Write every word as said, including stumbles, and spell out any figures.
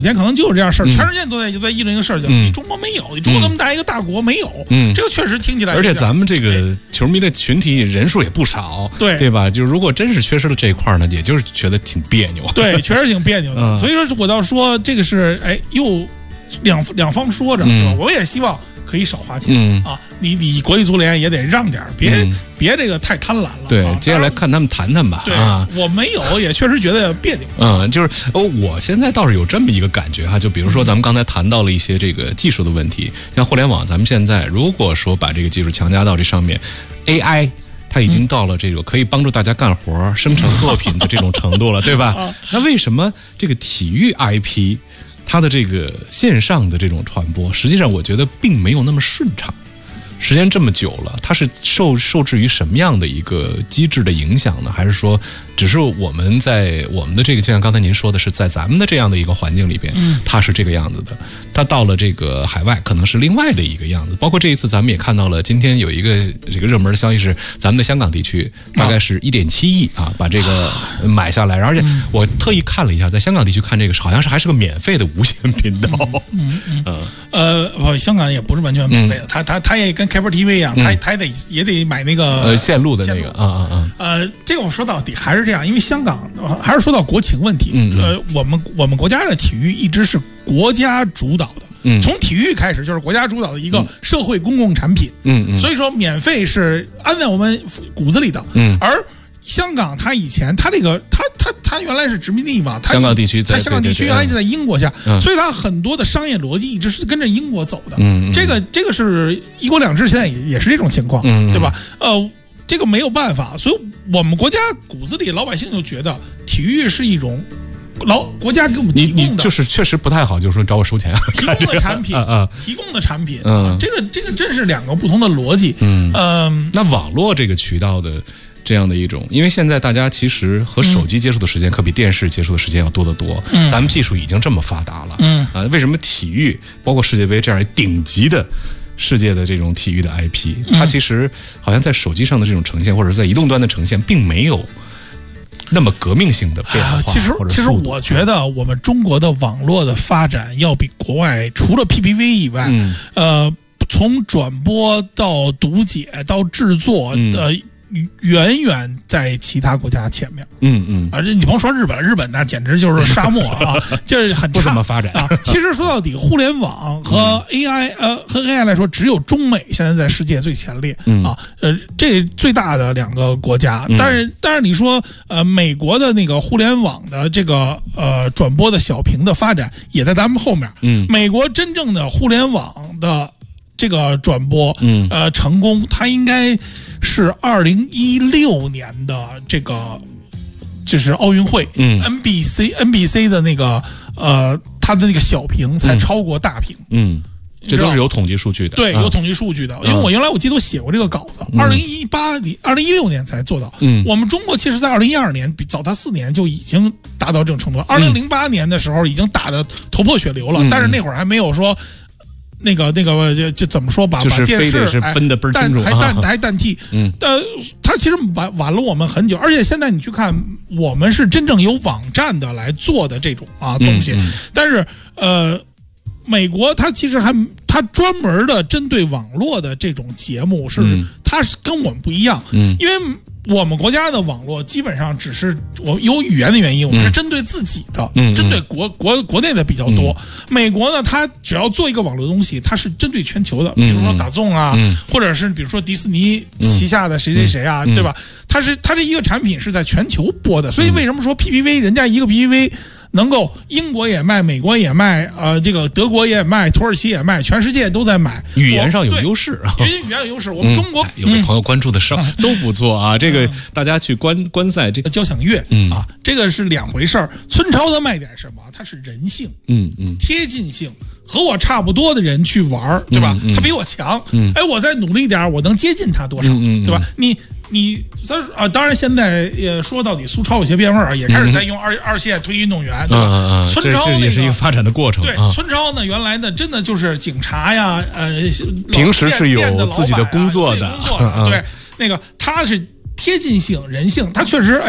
以前可能就有这样事儿，全世界都在都在议论一个事儿，叫你中国没有，你中国这么大一个大国没有，嗯，这个确实听起来， 而且咱们这个球迷的群体人数也不少， 对对吧？就是如果真是缺失了这一块呢，也就是觉得挺别扭， 对，确实挺别扭的。嗯、所以说，我倒说这个是，哎，又两两方说着，对吧？嗯、我也希望可以少花钱、嗯、啊，你你国际足联也得让点，别、嗯、别这个太贪婪了。 对， 啊、 接下来看他们谈谈吧。 对啊， 我没有，也确实觉得别扭。 嗯，就是哦，我现在倒是有这么一个感觉哈，就比如说咱们刚才谈到了一些这个技术的问题，像互联网，咱们现在如果说把这个技术强加到这上面 ，A I。它已经到了这个可以帮助大家干活、生成作品的这种程度了，对吧？那为什么这个体育 I P 它的这个线上的这种传播，实际上我觉得并没有那么顺畅？时间这么久了，它是受受制于什么样的一个机制的影响呢？还是说，只是我们在我们的这个，就像刚才您说的，是在咱们的这样的一个环境里边，它是这个样子的。它到了这个海外，可能是另外的一个样子。包括这一次，咱们也看到了，今天有一个这个热门的消息是，咱们的香港地区大概是一点七亿啊，把这个买下来。而且我特意看了一下，在香港地区看这个，好像是还是个免费的无线频道。 嗯嗯嗯呃，不，香港也不是完全免费的，他他他也跟 Cable T V 一样，他他也得也得买那个呃线路的那个啊啊啊。 呃，这个我说到底还是这样，因为香港还是说到国情问题。 嗯呃，我们我们国家的体育一直是国家主导的。嗯，从体育开始就是国家主导的一个社会公共产品。 嗯嗯， 所以说免费是安在我们骨子里的。 嗯， 而香港它以前它这个它它它原来是殖民地嘛，它香港地区在香港地区原来就在英国下， 嗯、 所以它很多的商业逻辑一直是跟着英国走的。 嗯，嗯这个这个是一国两制，现在也也是这种情况， 嗯、 对吧？呃，这个没有办法，所以我们国家骨子里老百姓就觉得体育是一种。老国家给我们提供的， 你你就是确实不太好，就是说找我收钱啊， 提供的产品， 啊啊、 提供的产品， 嗯， 这个这个真是两个不同的逻辑， 嗯嗯、呃， 那网络这个渠道的这样的一种，因为现在大家其实和手机接触的时间可比电视接触的时间要多得多，嗯，咱们技术已经这么发达了， 嗯啊，为什么体育包括世界杯这样顶级的世界的这种体育的 I P，、嗯、它其实好像在手机上的这种呈现，或者是在移动端的呈现，并没有那么革命性的变化、啊。 其实，其实我觉得我们中国的网络的发展要比国外，除了 P P V 以外， 嗯、 呃，从转播到读解到制作的。嗯远远在其他国家前面， 嗯嗯， 啊，你甭说日本，日本那简直就是沙漠啊，就是很差， 不怎么发展啊。其实说到底，互联网和 A I，、嗯、呃，和 A I 来说，只有中美现在在世界最前列、 嗯、 啊，呃，这最大的两个国家。 嗯、 但是，但是你说，呃，美国的那个互联网的这个呃转播的小屏的发展，也在咱们后面。 嗯， 美国真正的互联网的这个转播， 嗯， 呃，成功，它应该是二零一六年的这个就是奥运会， 嗯 ，N B C N B C 的那个呃，它的那个小屏才超过大屏， 嗯，这都是有统计数据的， 对，有统计数据的。因为我原来我记得我写过这个稿子，二零一八年、二零一六年才做到。 嗯， 我们中国其实，在二零一二年比早它四年就已经达到这种程度了。二零零八年的时候已经打得头破血流了，但是那会儿还没有说。那个那个就就怎么说把就是把电视是分得倍儿清楚， 还代还代替， 嗯， 呃，它其实晚晚了我们很久，而且现在你去看，我们是真正有网站的来做的这种啊东西， 嗯嗯、 但是呃，美国它其实还它专门的针对网络的这种节目是， 嗯、 它是跟我们不一样， 嗯， 因为。我们国家的网络基本上只是我有语言的原因，我们是针对自己的， 嗯、 针对国国国内的比较多。嗯、美国呢，它只要做一个网络东西，它是针对全球的，比如说打纵啊， 嗯、 或者是比如说迪士尼旗下的谁谁谁啊， 嗯、 对吧？它是它这一个产品是在全球播的，所以为什么说 P P V 人家一个 P P V。能够英国也卖，美国也卖，呃，这个德国也卖，土耳其也卖，全世界都在买。 语言上有优势啊， 因为语言有优势。我们中国、 嗯、有的朋友关注的上、嗯、都不错啊，这个大家去观观赛这个交响乐、 嗯、 啊，这个是两回事儿。村超的卖点是什么？它是人性， 嗯嗯， 贴近性。和我差不多的人去玩，对吧？ 嗯嗯、 他比我强， 嗯、 哎，我再努力一点，我能接近他多少， 嗯嗯、 对吧？你你啊，当然现在也说到底，苏超有些变味儿，也开始在用二、嗯、二线推运动员，对吧？ 嗯、 村超、那个、 这也是一个发展的过程。 对，村超呢，原来呢，真的就是警察呀，呃， 平时是有自己的工作的， 工作的，对，那个他是贴近性、人性，他确实。